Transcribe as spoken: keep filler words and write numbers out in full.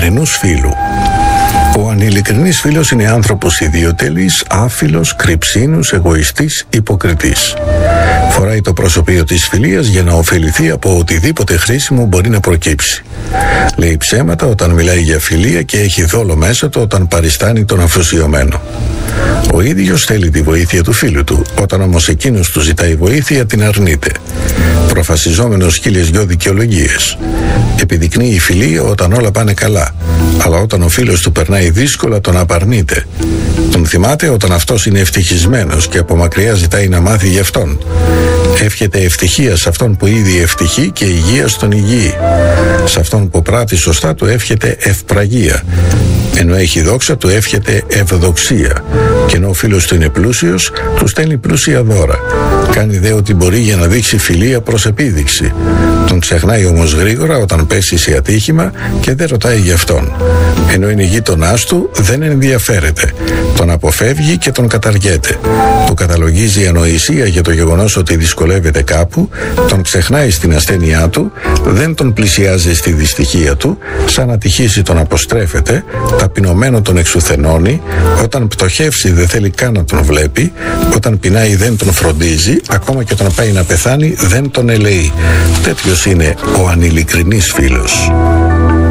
ανηλικρινούς φίλου. Ο ανηλικρινής φίλος είναι άνθρωπος ιδιοτελής, άφιλος, κρυψίνους, εγωιστής, υποκριτής. Φοράει το προσωπείο της φιλίας για να ωφεληθεί από οτιδήποτε χρήσιμο μπορεί να προκύψει. Λέει ψέματα όταν μιλάει για φιλία και έχει δόλο μέσα του όταν παριστάνει τον αφοσιωμένο. Ο ίδιος θέλει τη βοήθεια του φίλου του, όταν όμως εκείνος του ζητάει βοήθεια την αρνείται, προφασιζόμενος χίλιες δυο δικαιολογίες. Επιδεικνύει φιλία όταν όλα πάνε καλά, αλλά όταν ο φίλος του περνάει δύσκολα τον απαρνείται. Τον θυμάται όταν αυτός είναι ευτυχισμένος και από μακριά ζητάει να μάθει γι' αυτόν. Εύχεται ευτυχία σε αυτόν που ήδη ευτυχεί και υγεία στον υγιή. Σε αυτόν που πράττει σωστά του εύχεται ευπραγία. Ενώ έχει δόξα του εύχεται ευδοξία. Και ενώ ο φίλος του είναι πλούσιος, του στέλνει πλούσια δώρα. Κάνει δε ό,τι μπορεί για να δείξει φιλία προς επίδειξη. Τον ξεχνάει όμως γρήγορα όταν πέσει σε ατύχημα και δεν ρωτάει γι' αυτόν. Ενώ είναι γείτονάς του, δεν ενδιαφέρεται. Τον αποφεύγει και τον καταργέται. Του καταλογίζει ανοησία για το γεγονός ότι δυσκολεύεται κάπου, τον ξεχνάει στην ασθένειά του, δεν τον πλησιάζει στη δυστυχία του, σαν να τυχήσει τον αποστρέφεται, ταπεινωμένο τον εξουθενώνει, όταν πτωχεύσει δεν θέλει καν να τον βλέπει, όταν πεινάει δεν τον φροντίζει, ακόμα και όταν πάει να πεθάνει δεν τον ελεεί. Τέτοιος είναι ο ανηλικρινής φίλος.